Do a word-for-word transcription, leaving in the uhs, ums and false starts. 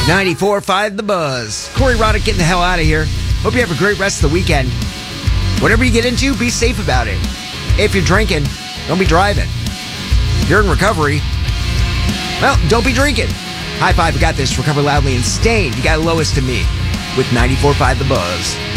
ninety-four point five The Buzz. Corey Roddick getting the hell out of here. Hope you have a great rest of the weekend. Whatever you get into, be safe about it. If you're drinking, don't be driving. If you're in recovery, well, don't be drinking. High five, we got this. Recover loudly and Stain. You got lowest to me with ninety-four point five The Buzz.